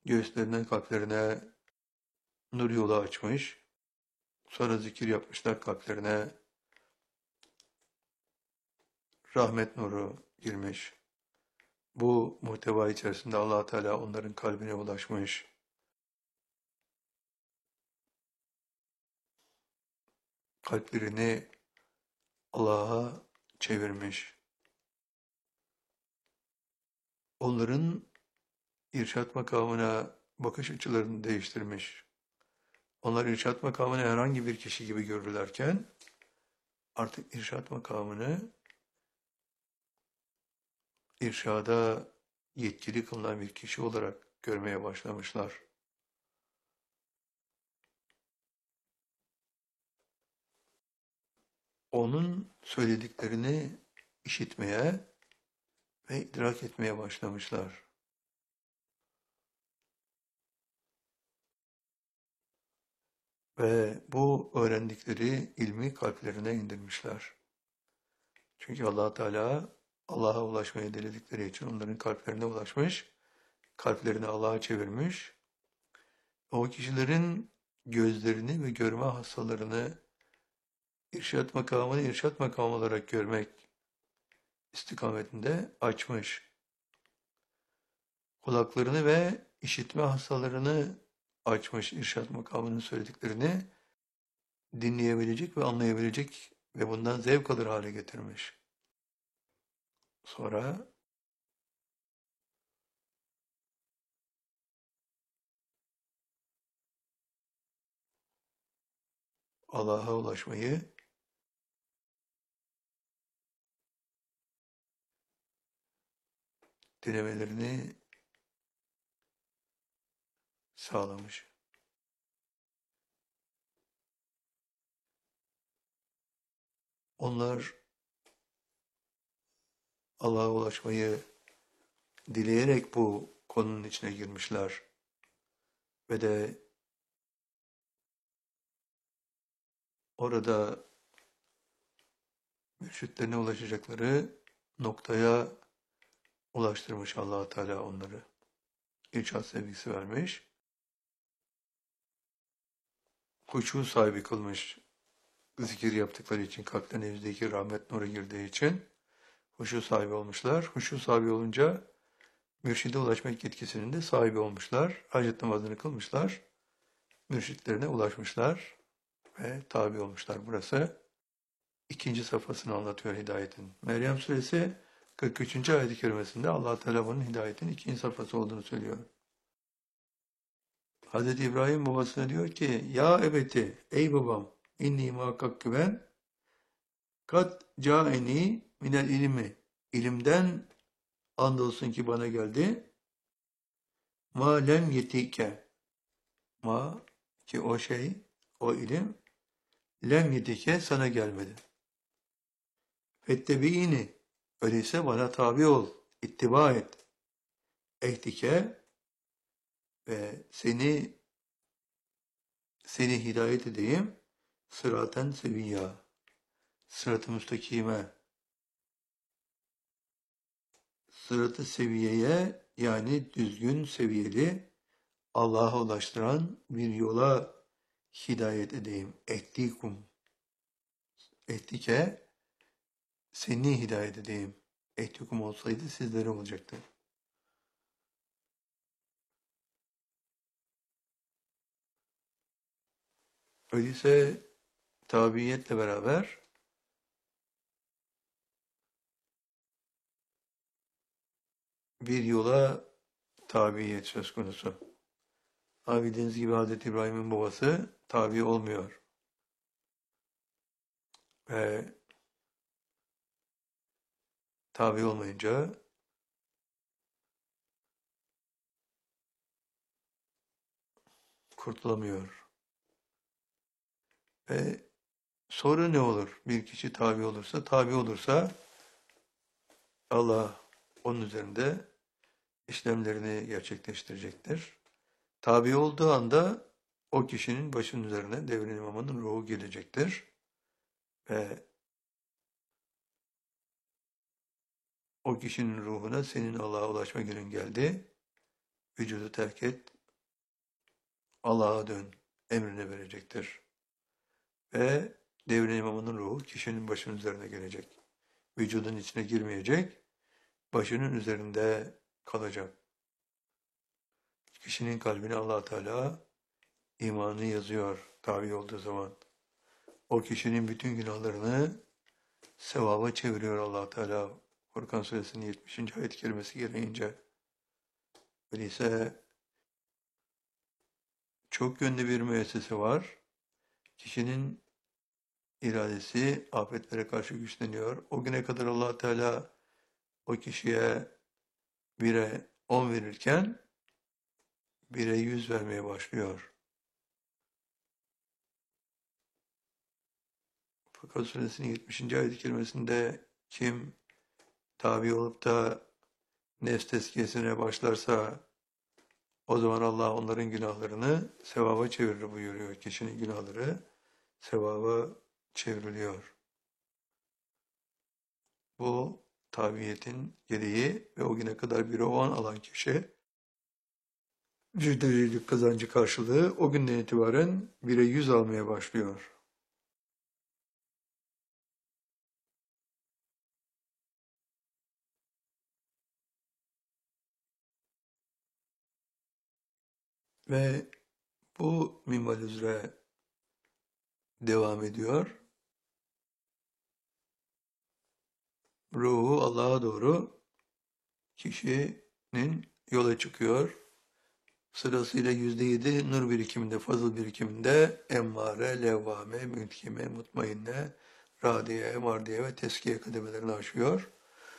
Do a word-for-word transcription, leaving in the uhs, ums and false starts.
Göğüslerine, kalplerine nur yolu açmış. Sonra zikir yapmışlar kalplerine. Rahmet nuru girmiş. Bu muhteva içerisinde Allah Teala onların kalbine ulaşmış. Kalplerini Allah'a çevirmiş. Onların irşat makamına bakış açılarını değiştirmiş. Onlar irşat makamını herhangi bir kişi gibi görürlerken artık irşat makamını irşada yetkili kılınan bir kişi olarak görmeye başlamışlar. Onun söylediklerini işitmeye ve idrak etmeye başlamışlar. Ve bu öğrendikleri ilmi kalplerine indirmişler. Çünkü Allah Teala Allah'a ulaşmayı diledikleri için onların kalplerine ulaşmış, kalplerini Allah'a çevirmiş. O kişilerin gözlerini ve görme hastalarını irşat makamını irşat makamı olarak görmek istikametinde açmış. Kulaklarını ve işitme hastalarını açmış, irşat makamının söylediklerini dinleyebilecek ve anlayabilecek ve bundan zevk alır hale getirmiş. Sonra Allah'a ulaşmayı denemelerini sağlamış. Onlar Allah'a ulaşmayı dileyerek bu konunun içine girmişler ve de orada mürşitlerine ulaşacakları noktaya ulaştırmış Allah Teala onları. İrşad sevgisi vermiş. Huşu sahibi kılmış. Zikir yaptıkları için, kalplerine yüzdeki rahmet nuru girdiği için huşu sahibi olmuşlar. Huşu sahibi olunca mürşide ulaşmak yetkisinin de sahibi olmuşlar. Hacet namazını kılmışlar. Mürşitlerine ulaşmışlar ve tabi olmuşlar. Burası ikinci safhasını anlatıyor hidayetin. Meryem suresi kırk üçüncü ayet-i kerimesinde Allah Teala bunun hidayetin ikinci safhası olduğunu söylüyor. Hazreti İbrahim babasına diyor ki, ya ebeti, ey babam, inni muhakkak güven, kat caeni minel ilmi, ilimden andolsun ki bana geldi, ma lem yetike, ma ki o şey, o ilim, lem yetike sana gelmedi. Fettebiini, öyleyse bana tabi ol, ittiba et. Ehtike ve seni seni hidayet edeyim, sıraten seviyya, sırat-ı müstakime, sırat-ı seviyeye yani düzgün seviyeli Allah'a ulaştıran bir yola hidayet edeyim. Ehdikum. Ehdike seni hidayet edeyim. Ehdikum olsaydı sizlere olacaktı. Öyleyse tabiiyetle beraber bir yola tabiyet söz konusu. Ama bildiğiniz gibi Hazreti İbrahim'in babası tabi olmuyor. Ve tabi olmayınca kurtulamıyor. Ve sonra ne olur? Bir kişi tabi olursa, tabi olursa Allah onun üzerinde işlemlerini gerçekleştirecektir. Tabi olduğu anda o kişinin başının üzerine devrin imamının ruhu gelecektir. Ve o kişinin ruhuna senin Allah'a ulaşma günün geldi. Vücudu terk et, Allah'a dön emrini verecektir. Ve devrin imamının ruhu kişinin başının üzerine gelecek. Vücudun içine girmeyecek, başının üzerinde kalacak. Kişinin kalbine Allah Teala imanı yazıyor tabi olduğu zaman. O kişinin bütün günahlarını sevaba çeviriyor Allah Teala. Furkan Suresinin yetmişinci ayet-i kerimesi gereğince. Öyleyse çok yönlü bir müessese var. Kişinin iradesi afetlere karşı güçleniyor. O güne kadar Allah Teala o kişiye bire on verirken bire yüz vermeye başlıyor. Fakat Suresinin yetmişinci ayet-i kerimesinde kim tabi olup da nefs tezkiyesine başlarsa o zaman Allah onların günahlarını sevaba çevirir buyuruyor. Kişinin günahları sevaba çevriliyor. Bu tabiyetin gereği ve o güne kadar bir ovan alan kişi yüzdelik kazancı karşılığı o günden itibaren bire yüz almaya başlıyor. Ve bu minval üzere devam ediyor. Ruhu Allah'a doğru kişinin yola çıkıyor. Sırasıyla yüzde yedi nur birikiminde, fazıl birikiminde emmare, levvame, mülkime, mutmainne, radiye, mardiye ve teskiye kademelerini aşıyor.